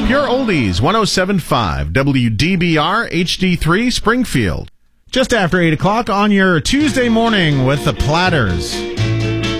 Pure Oldies, 107.5 WDBR HD3 Springfield. Just after 8 o'clock on your Tuesday morning with the Platters.